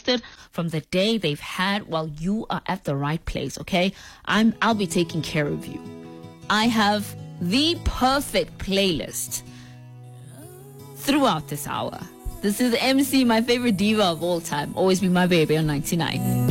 posted from the day they've had. Well, you are at the right place, okay? I'll be taking care of you. I have the perfect playlist throughout this hour. This is MC, my favorite diva of all time. Always be my baby on 99.